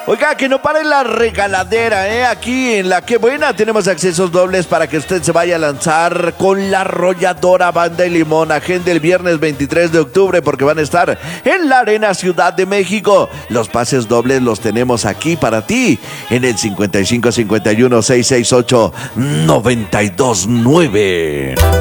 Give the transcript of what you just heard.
Oiga, que no pare la regaladera, ¿eh? Aquí en La Qué Buena tenemos accesos dobles para que usted se vaya a lanzar con la arrolladora Banda y Limón. Agenda el viernes 23 de octubre porque van a estar en la Arena Ciudad de México. Los pases dobles los tenemos aquí para ti en el 5551-668-929.